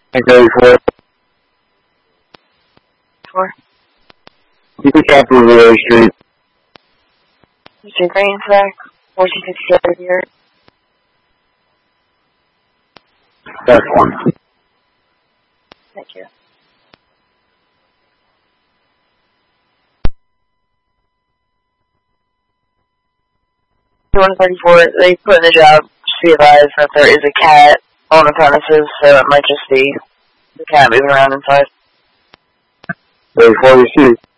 And 34. 4. You can cap Riviera Street. Mr. Greensack, 1467 here. That's one. Thank you. They put in the job to be advised that there is a cat on the premises, so it might just be the cat moving around inside. 34, you see.